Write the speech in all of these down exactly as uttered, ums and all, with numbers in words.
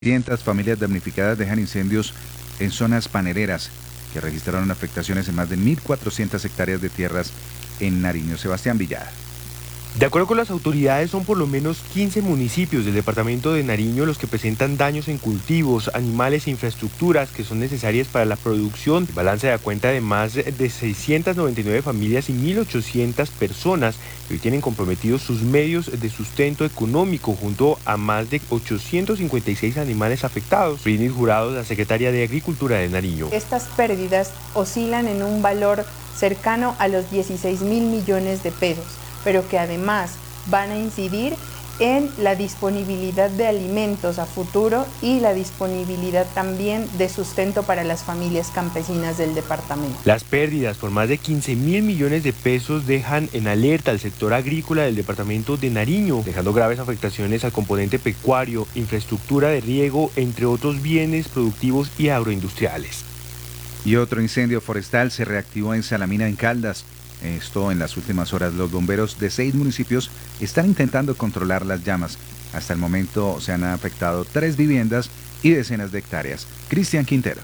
quinientas familias damnificadas dejan incendios en zonas panereras que registraron afectaciones en más de mil cuatrocientas hectáreas de tierras en Nariño. Sebastián Villada. De acuerdo con las autoridades, son por lo menos quince municipios del departamento de Nariño los que presentan daños en cultivos, animales e infraestructuras que son necesarias para la producción. El balance da cuenta de más de seiscientas noventa y nueve familias y mil ochocientas personas que hoy tienen comprometidos sus medios de sustento económico, junto a más de ochocientos cincuenta y seis animales afectados. Britney Jurado, la secretaria de Agricultura de Nariño. Estas pérdidas oscilan en un valor cercano a los dieciséis mil millones de pesos, pero que además van a incidir en la disponibilidad de alimentos a futuro y la disponibilidad también de sustento para las familias campesinas del departamento. Las pérdidas por más de quince mil millones de pesos dejan en alerta al sector agrícola del departamento de Nariño, dejando graves afectaciones al componente pecuario, infraestructura de riego, entre otros bienes productivos y agroindustriales. Y otro incendio forestal se reactivó en Salamina, en Caldas. Esto en las últimas horas. Los bomberos de seis municipios están intentando controlar las llamas. Hasta el momento se han afectado tres viviendas y decenas de hectáreas. Cristian Quintero.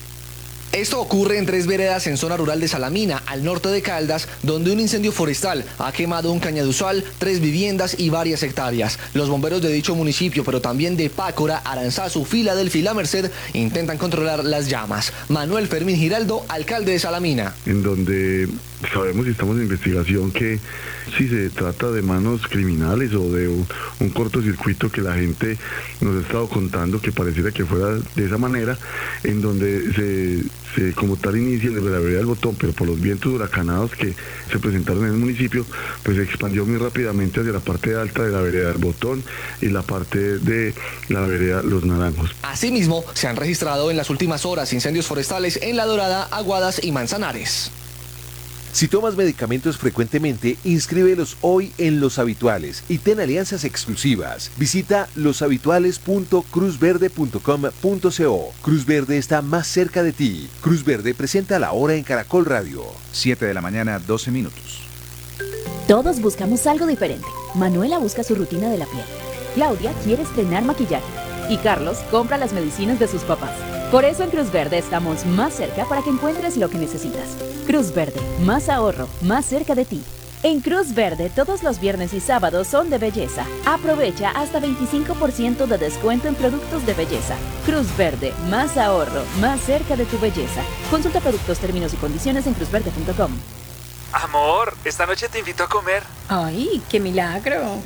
Esto ocurre en tres veredas en zona rural de Salamina, al norte de Caldas, donde un incendio forestal ha quemado un cañaduzal, tres viviendas y varias hectáreas. Los bomberos de dicho municipio, pero también de Pácora, Aranzazu, Filadelfia y La Merced, intentan controlar las llamas. Manuel Fermín Giraldo, alcalde de Salamina. En donde sabemos y estamos en investigación que si se trata de manos criminales o de un, un cortocircuito que la gente nos ha estado contando que pareciera que fuera de esa manera, en donde se, se como tal inicia en la vereda del Botón, pero por los vientos huracanados que se presentaron en el municipio, pues se expandió muy rápidamente hacia la parte alta de la vereda del Botón y la parte de la vereda Los Naranjos. Asimismo, se han registrado en las últimas horas incendios forestales en La Dorada, Aguadas y Manzanares. Si tomas medicamentos frecuentemente, inscríbelos hoy en Los Habituales y ten alianzas exclusivas. Visita los habituales punto cruz verde punto com punto co. Cruz Verde está más cerca de ti. Cruz Verde presenta la hora en Caracol Radio. siete de la mañana, doce minutos. Todos buscamos algo diferente. Manuela busca su rutina de la piel. Claudia quiere estrenar maquillaje. Y Carlos compra las medicinas de sus papás. Por eso en Cruz Verde estamos más cerca para que encuentres lo que necesitas. Cruz Verde, más ahorro, más cerca de ti. En Cruz Verde todos los viernes y sábados son de belleza. Aprovecha hasta veinticinco por ciento de descuento en productos de belleza. Cruz Verde, más ahorro, más cerca de tu belleza. Consulta productos, términos y condiciones en cruz verde punto com. Amor, esta noche te invito a comer. Ay, qué milagro.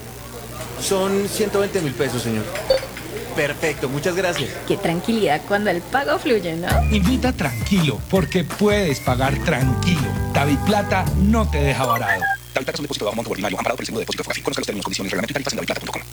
Son ciento veinte mil pesos, señor. Perfecto, muchas gracias. Qué tranquilidad cuando el pago fluye, ¿no? Invita tranquilo, porque puedes pagar tranquilo. David Plata no te deja varado. David Plata es un depósito de monto ordinario amparado por el seguro de depósito Fogafi. Conozca los términos, condiciones, reglamento y tarifas en david plata punto com.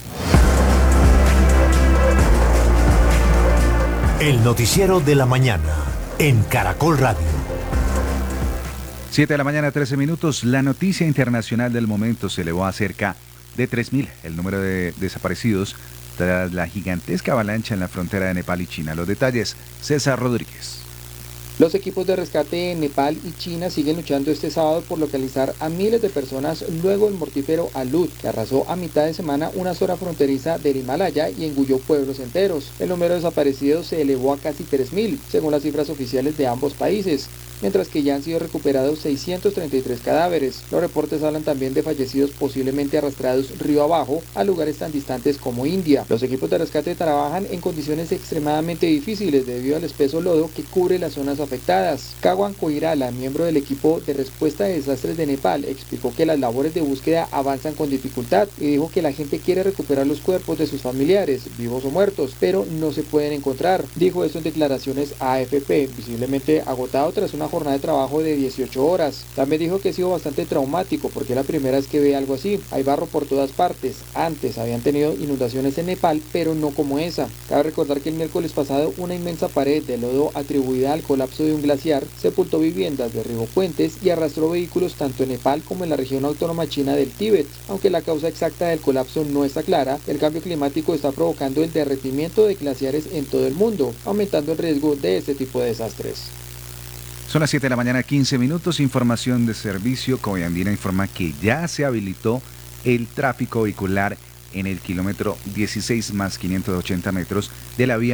El noticiero de la mañana en Caracol Radio. siete de la mañana, trece minutos. La noticia internacional del momento se elevó a cerca de tres mil el número de desaparecidos tras la gigantesca avalancha en la frontera de Nepal y China. Los detalles, César Rodríguez. Los equipos de rescate en Nepal y China siguen luchando este sábado por localizar a miles de personas luego del mortífero alud, que arrasó a mitad de semana una zona fronteriza del Himalaya y engulló pueblos enteros. El número de desaparecidos se elevó a casi tres mil, según las cifras oficiales de ambos países, mientras que ya han sido recuperados seiscientos treinta y tres cadáveres. Los reportes hablan también de fallecidos posiblemente arrastrados río abajo a lugares tan distantes como India. Los equipos de rescate trabajan en condiciones extremadamente difíciles debido al espeso lodo que cubre las zonas afectadas. Kawan Koirala, miembro del equipo de respuesta de desastres de Nepal, explicó que las labores de búsqueda avanzan con dificultad y dijo que la gente quiere recuperar los cuerpos de sus familiares, vivos o muertos, pero no se pueden encontrar. Dijo esto en declaraciones a A F P, visiblemente agotado tras una jornada de trabajo de dieciocho horas. También dijo que ha sido bastante traumático porque es la primera vez que ve algo así. Hay barro por todas partes. Antes habían tenido inundaciones en Nepal, pero no como esa. Cabe recordar que el miércoles pasado una inmensa pared de lodo atribuida al colapso de un glaciar sepultó viviendas, derribó puentes y arrastró vehículos tanto en Nepal como en la región autónoma china del Tíbet. Aunque la causa exacta del colapso no está clara, el cambio climático está provocando el derretimiento de glaciares en todo el mundo, aumentando el riesgo de este tipo de desastres. Son las siete de la mañana, quince minutos. Información de servicio. Coviandina informa que ya se habilitó el tráfico vehicular en el kilómetro dieciséis más quinientos ochenta metros de la vía